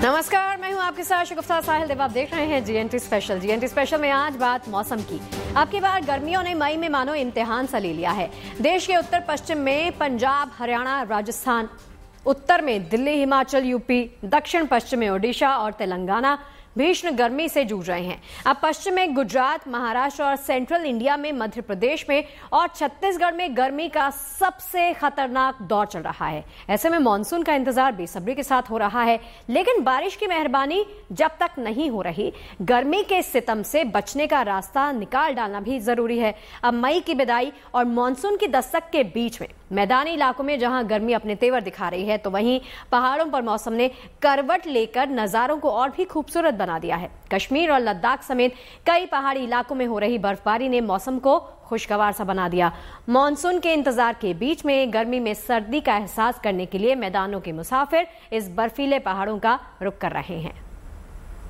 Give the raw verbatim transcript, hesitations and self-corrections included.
नमस्कार, मैं हूं आपके साथ शगुफ्ता साहिल देव। आप देख रहे हैं जीएनटी स्पेशल। जीएनटी स्पेशल में आज बात मौसम की। अब की बार गर्मियों ने मई में मानो इम्तिहान सा ले लिया है। देश के उत्तर पश्चिम में पंजाब, हरियाणा, राजस्थान, उत्तर में दिल्ली, हिमाचल, यूपी, दक्षिण पश्चिम में ओडिशा और तेलंगाना भीषण गर्मी से जूझ रहे हैं। अब पश्चिम में गुजरात, महाराष्ट्र और सेंट्रल इंडिया में, मध्य प्रदेश में और छत्तीसगढ़ में गर्मी का सबसे खतरनाक दौर चल रहा है। ऐसे में मानसून का इंतजार बेसब्री के साथ हो रहा है, लेकिन बारिश की मेहरबानी जब तक नहीं हो रही, गर्मी के सितम से बचने का रास्ता निकाल डालना भी जरूरी है। अब मई की विदाई और मानसून की दस्तक के बीच में मैदानी इलाकों में जहां गर्मी अपने तेवर दिखा रही है, तो वहीं पहाड़ों पर मौसम ने करवट लेकर नजारों को और भी खूबसूरत बना दिया है। कश्मीर और लद्दाख समेत कई पहाड़ी इलाकों में हो रही बर्फबारी ने मौसम को खुशगवार सा बना दिया। मानसून के इंतजार के बीच में गर्मी में सर्दी का एहसास करने के लिए मैदानों के मुसाफिर इस बर्फीले पहाड़ों का रुख कर रहे हैं।